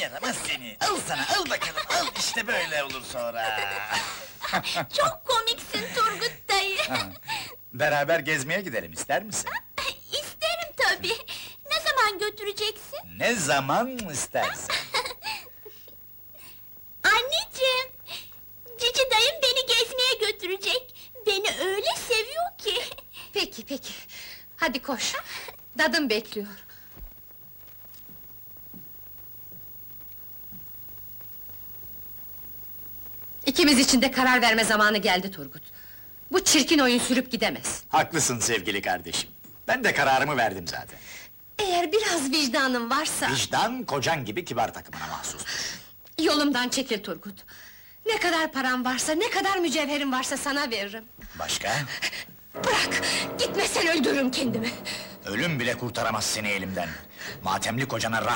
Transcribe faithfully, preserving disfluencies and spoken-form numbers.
yaramaz seni! Al sana, al bakalım, al! İşte böyle olur sonra! Çok komiksin Turgut dayı! Beraber gezmeye gidelim, ister misin? İsterim tabii! Ne zaman götüreceksin? Ne zaman istersen! Anneciğim! Cici dayım beni gezmeye götürecek! Beni öyle seviyor ki! Peki, peki. Hadi koş. Dadım bekliyor. İkimiz için de karar verme zamanı geldi Turgut. Bu çirkin oyun sürüp gidemez. Haklısın sevgili kardeşim. Ben de kararımı verdim zaten. Eğer biraz vicdanın varsa... Vicdan, kocan gibi kibar takımına mahsustur. Yolumdan çekil Turgut. Ne kadar param varsa, ne kadar mücevherim varsa sana veririm. Başka? Bırak! Gitmesen öldürürüm kendimi! Ölüm bile kurtaramaz seni elimden. Matemli kocana